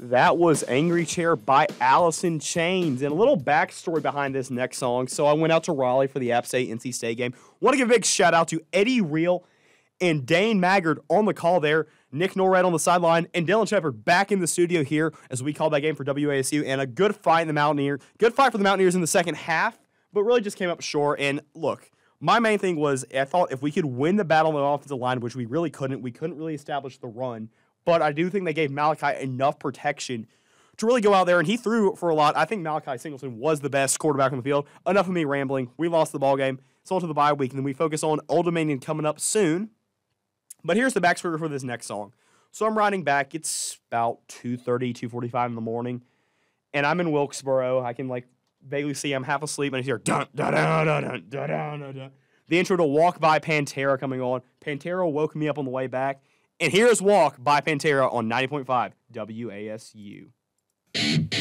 That was Angry Chair by Alice in Chains. And a little backstory behind this next song. So I went out to Raleigh for the App State NC State game. Want to give a big shout out to Eddie Reel and Dane Maggard on the call there. Nick Norred on the sideline, and Dylan Shepard back in the studio here as we call that game for WASU. And a good fight in the Mountaineers. Good fight for the Mountaineers in the second half, but really just came up short. And look, my main thing was I thought if we could win the battle on the offensive line, which we couldn't really establish the run. But I do think they gave Malachi enough protection to really go out there, and he threw for a lot. I think Malachi Singleton was the best quarterback on the field. Enough of me rambling. We lost the ball game. So on to the bye week, and then we focus on Old Dominion coming up soon. But here's the backstory for this next song. So I'm riding back. It's about 2:30, 2:45 in the morning, and I'm in Wilkesboro. I can vaguely see I'm half asleep, and I hear dun dun dun dun dun dun dun dun. The intro to Walk by Pantera coming on. Pantera woke me up on the way back. And here's Walk by Pantera on 90.5 WASU.